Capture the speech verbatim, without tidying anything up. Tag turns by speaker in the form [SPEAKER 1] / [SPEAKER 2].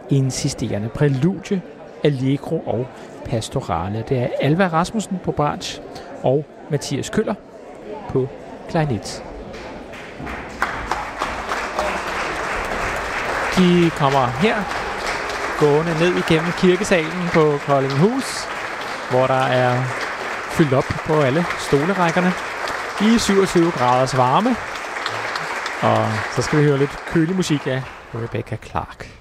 [SPEAKER 1] insisterende prælude, allegro og pastorale. Det er Alva Rasmussen på bratsch og Mathias Køller på klarinet. De kommer her gående ned igennem kirkesalen på Koldinghus, hvor der er fyldt op på alle stolerækkerne i syvogtyve graders varme. Og så skal vi høre lidt kølig musik af Rebecca Clark.